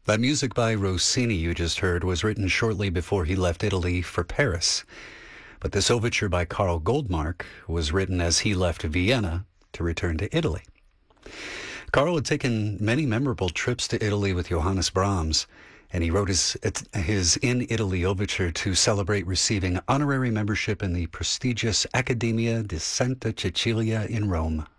That music by Rossini you just heard was written shortly before he left Italy for Paris. But this overture by Karl Goldmark was written as he left Vienna to return to Italy. Karl had taken many memorable trips to Italy with Johannes Brahms, and he wrote his In Italy overture to celebrate receiving honorary membership in the prestigious Accademia di Santa Cecilia in Rome.